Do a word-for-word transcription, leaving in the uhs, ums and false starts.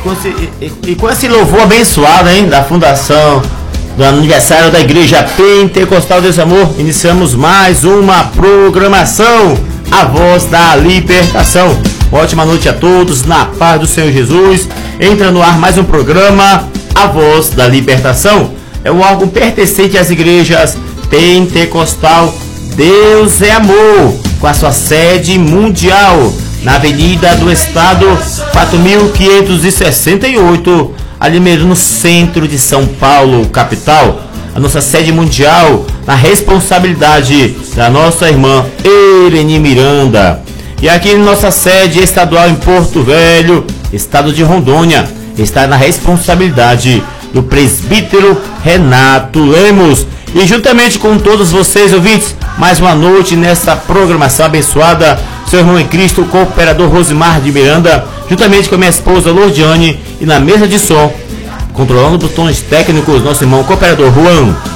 com esse, e, e com esse louvor abençoado, hein, da fundação do aniversário da Igreja Pentecostal desse Amor, iniciamos mais uma programação, a voz da libertação. Ótima noite a todos, na paz do Senhor Jesus. Entra no ar mais um programa, a voz da libertação. É um órgão pertencente às igrejas Pentecostal Deus é Amor, com a sua sede mundial na Avenida do Estado quatro mil quinhentos e sessenta e oito, ali mesmo no centro de São Paulo, capital. A nossa sede mundial na responsabilidade da nossa irmã Ereni Miranda. E aqui nossa sede estadual em Porto Velho, estado de Rondônia, está na responsabilidade do presbítero Renato Lemos. E juntamente com todos vocês, ouvintes, mais uma noite nessa programação abençoada, seu irmão em Cristo, o cooperador Rosimar de Miranda, juntamente com a minha esposa Lordiane, e na mesa de som, controlando botões técnicos, nosso irmão cooperador Juan.